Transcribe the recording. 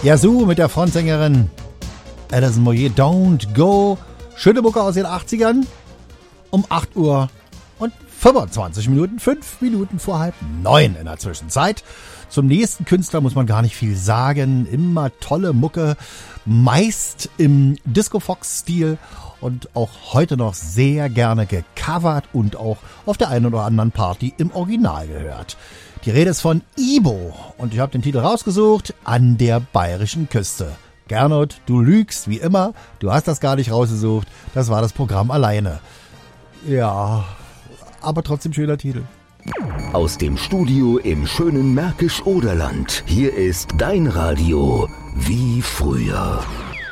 Yazoo mit der Frontsängerin Alison Moyet, Don't Go. Schöne Mucke aus den 80ern. Um 8 Uhr und 25 Minuten, 5 Minuten vor 8:30 in der Zwischenzeit. Zum nächsten Künstler muss man gar nicht viel sagen. Immer tolle Mucke, meist im Disco-Fox-Stil und auch heute noch sehr gerne gecovert und auch auf der einen oder anderen Party im Original gehört. Die Rede ist von Ibo und ich habe den Titel rausgesucht, An der bayerischen Küste. Gernot, du lügst wie immer, du hast das gar nicht rausgesucht, das war das Programm alleine. Ja, aber trotzdem schöner Titel. Aus dem Studio im schönen Märkisch-Oderland. Hier ist dein Radio wie früher.